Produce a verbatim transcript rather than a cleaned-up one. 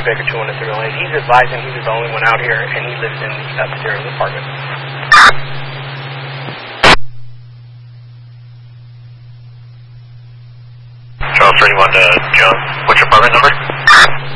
Baker two one three one. He's advising he was the only one out here, and he lives in the upstairs apartment. Charles thirty-one to Jones. What's your apartment number?